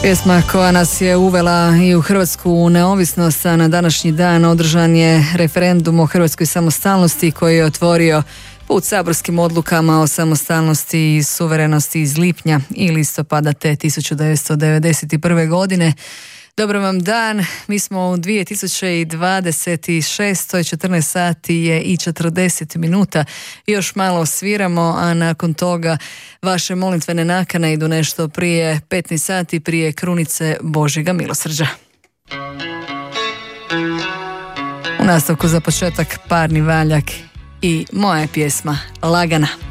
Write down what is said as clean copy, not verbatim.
Pjesma koja nas je uvela i u hrvatsku neovisnost, a na današnji dan održan je referendum o hrvatskoj samostalnosti koji je otvorio put saborskim odlukama o samostalnosti i suverenosti iz lipnja i listopada te 1991. godine. Dobar vam dan, mi smo u 2026. 14 sati je i 40 minuta. Još malo sviramo, a nakon toga vaše molitvene nakane idu nešto prije 15 sati, prije krunice Božjega milosrđa. U nastavku za početak Parni valjak i moja pjesma Lagana.